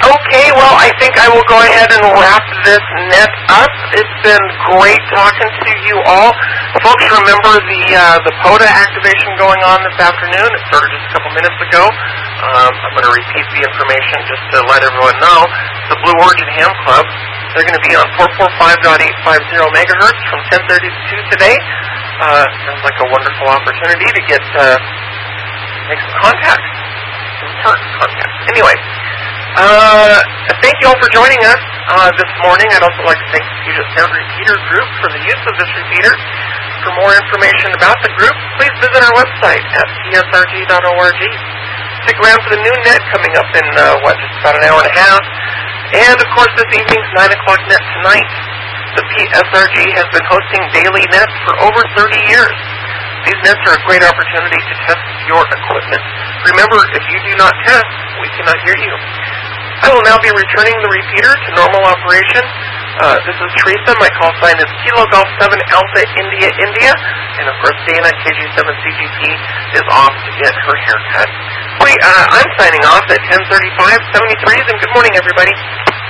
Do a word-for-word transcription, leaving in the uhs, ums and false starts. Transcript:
Okay, well, I think I will go ahead and wrap this net up. It's been great talking to you all. Folks, remember the uh, the POTA activation going on this afternoon. It started just a couple minutes ago. Um, I'm going to repeat the information just to let everyone know. The Blue Origin Ham Club, they're going to be on four forty-five point eight five zero megahertz from ten thirty to two today. Uh, sounds like a wonderful opportunity to get uh, make some contacts, some park contacts. Anyway. Uh, thank you all for joining us uh, this morning. I'd also like to thank the Puget Sound Repeater Group for the use of this repeater. For more information about the group, please visit our website at p s r g dot org. Stick around for the new net coming up in, uh, what, just about an hour and a half. And, of course, this evening's nine o'clock net tonight. The P S R G has been hosting daily nets for over thirty years. These nets are a great opportunity to test your equipment. Remember, if you do not test, we cannot hear you. I will now be returning the repeater to normal operation. Uh, this is Teresa. My call sign is Kilo Golf seven Alpha India India. And, of course, Dana, K G seven C G P, is off to get her haircut. Wait, uh, I'm signing off at ten thirty-five, seventy-threes, and good morning, everybody.